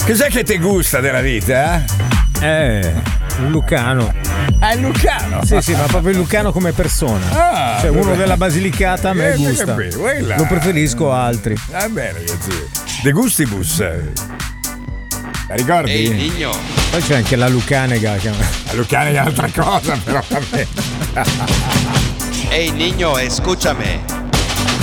Cos'è che ti gusta della vita? Un lucano. Il lucano? Sì, ma proprio il lucano come persona. Cioè uno della Basilicata a me gusta. Lo preferisco a altri. Va bene, ragazzi. De gustibus. La ricordi? Ehi, Nigno. Poi c'è anche la Lucanega. La Lucanega è un'altra cosa, però vabbè. Ehi, Nigno, escúchame.